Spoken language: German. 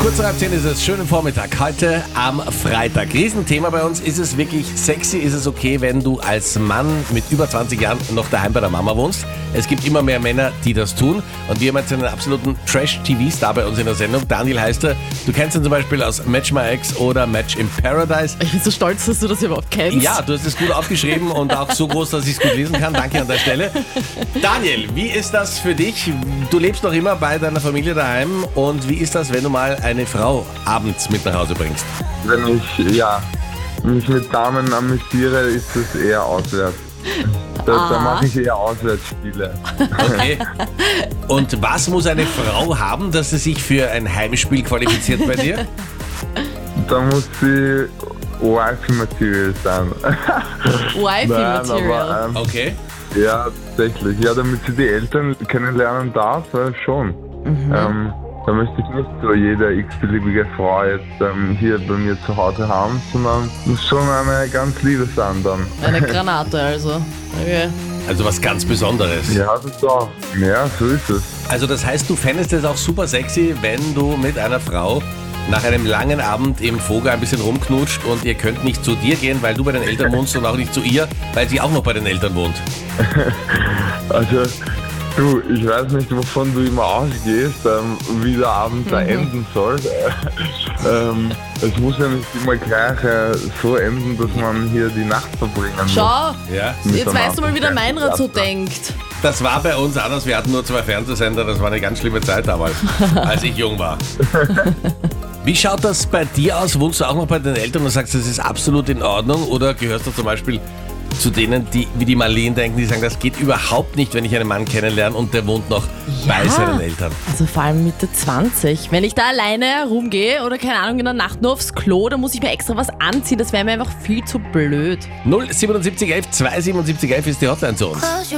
Kurz nach 10 ist es, schönen Vormittag. Heute am Freitag. Riesenthema bei uns. Ist es wirklich sexy? Ist es okay, wenn du als Mann mit über 20 Jahren noch daheim bei der Mama wohnst? Es gibt immer mehr Männer, die das tun. Und wir haben jetzt einen absoluten Trash-TV-Star bei uns in der Sendung. Daniel heißt er. Du kennst ihn zum Beispiel aus Match My Ex oder Match in Paradise. Ich bin so stolz, dass du das überhaupt kennst. Ja, du hast es gut aufgeschrieben und auch so groß, dass ich es gut lesen kann. Danke an der Stelle. Daniel, wie ist das für dich? Du lebst noch immer bei deiner Familie daheim. Und wie ist das, wenn du mal eine Frau abends mit nach Hause bringst? Wenn ich mich mit Damen amüsiere, ist das eher auswärts. Da mache ich eher Auswärtsspiele. Okay. Und was muss eine Frau haben, dass sie sich für ein Heimspiel qualifiziert bei dir? Da muss sie Wifey-Material sein. Wifey-Material. Okay. Ja, tatsächlich. Ja, damit sie die Eltern kennenlernen darf, schon. Da möchte ich nicht so jede x-beliebige Frau jetzt hier bei mir zu Hause haben, sondern muss schon eine ganz liebe sein dann. Eine Granate also. Okay. Also was ganz Besonderes. Ja, das auch. Ja, so ist es. Also das heißt, du fändest es auch super sexy, wenn du mit einer Frau nach einem langen Abend im Vogel ein bisschen rumknutscht und ihr könnt nicht zu dir gehen, weil du bei den Eltern wohnst und auch nicht zu ihr, weil sie auch noch bei den Eltern wohnt. Also, du, ich weiß nicht, wovon du immer ausgehst, wie der Abend da enden soll. Es muss ja nicht immer gleich so enden, dass man hier die Nacht verbringen muss. Schau, Ja. jetzt weißt du mal, wie der Meinrad so denkt. Das war bei uns anders. Wir hatten nur 2 Fernsehsender. Das war eine ganz schlimme Zeit damals, als ich jung war. Wie schaut das bei dir aus? Wohnst du auch noch bei den Eltern und sagst, das ist absolut in Ordnung? Oder gehörst du zum Beispiel zu denen, die wie die Marlene denken, die sagen, das geht überhaupt nicht, wenn ich einen Mann kennenlerne und der wohnt noch bei seinen Eltern? Also vor allem Mitte 20. Wenn ich da alleine rumgehe oder keine Ahnung in der Nacht nur aufs Klo, dann muss ich mir extra was anziehen. Das wäre mir einfach viel zu blöd. 07711 27711 ist die Hotline zu uns.